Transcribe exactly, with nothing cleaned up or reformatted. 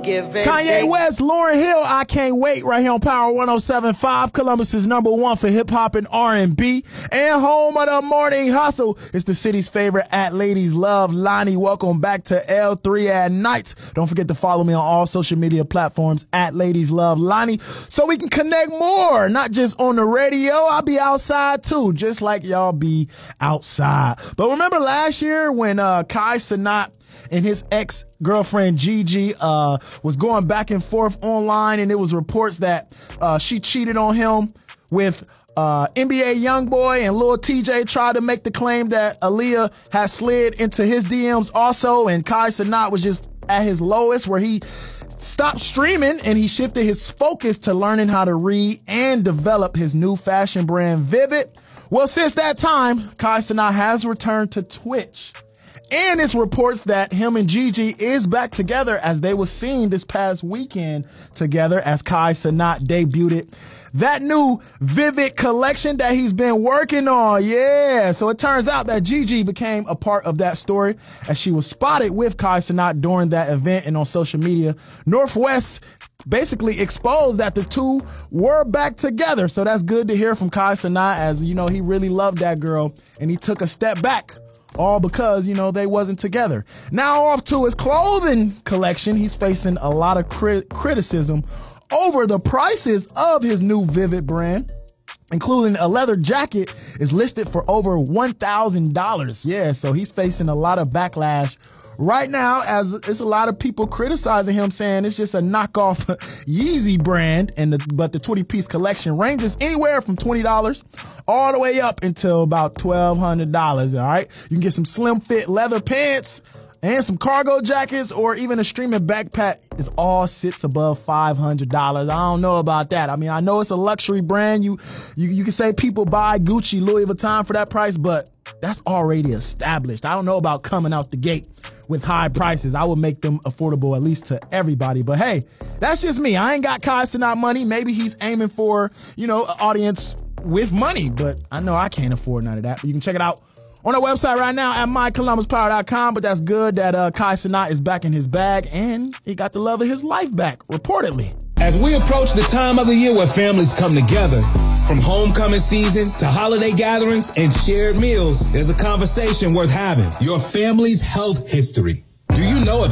give and Kanye take. West, Lauryn Hill, I Can't Wait, right here on Power one oh seven point five, Columbus's number one for hip-hop and R and B, and home of the morning hustle. It's the city's favorite At Ladies Love, Lonnie. Welcome back to L three at Night. Don't forget to follow me on all social media platforms, At Ladies Love, Lonnie, so we can connect more, not just on the radio. I'll be outside too, just like y'all be outside. But remember last year when uh, Kai Cenat and his ex-girlfriend Gigi uh, was going back and forth online, and it was reports that uh, she cheated on him with uh, N B A YoungBoy, and Lil T J tried to make the claim that Aaliyah had slid into his D Ms also, and Kai Cenat was just at his lowest, where he stopped streaming and he shifted his focus to learning how to read and develop his new fashion brand Vivid. Well, since that time, Kai Cenat has returned to Twitch. And it's reports that him and Gigi is back together, as they were seen this past weekend together as Kai Cenat debuted that new Vivid collection that he's been working on. Yeah. So it turns out that Gigi became a part of that story, as she was spotted with Kai Cenat during that event. And on social media, Northwest basically exposed that the two were back together. So that's good to hear from Kai Cenat, as you know, he really loved that girl and he took a step back. All because, you know, they wasn't together. Now off to his clothing collection. He's facing a lot of crit- criticism over the prices of his new Vivid brand, including a leather jacket is listed for over one thousand dollars. Yeah, so he's facing a lot of backlash right now, as it's a lot of people criticizing him, saying it's just a knockoff Yeezy brand, and the, but the twenty-piece collection ranges anywhere from twenty dollars all the way up until about twelve hundred dollars, all right? You can get some slim fit leather pants and some cargo jackets, or even a streaming backpack. It all sits above five hundred dollars. I don't know about that. I mean, I know it's a luxury brand. You, you, you can say people buy Gucci, Louis Vuitton for that price, but that's already established. I don't know about coming out the gate with high prices. I would make them affordable, at least to everybody. But hey, that's just me. I ain't got Kai Cenat money. Maybe he's aiming for, you know, an audience with money, but I know I can't afford none of that. But you can check it out on our website right now at my columbus power dot com. But that's good that uh, Kai Cenat is back in his bag, and he got the love of his life back, reportedly. As we approach the time of the year where families come together, from homecoming season to holiday gatherings and shared meals, there's a conversation worth having. Your family's health history. Do you know if